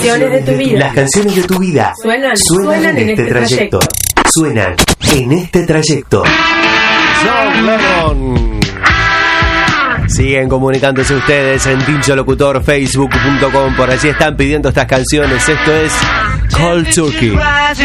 canciones de tu vida. Las canciones de tu vida Suenan en este trayecto. Suenan en este trayecto. John Lennon. Siguen comunicándose ustedes en Tincholocutor, facebook.com. Por allí están pidiendo estas canciones. Esto es Cold Turkey.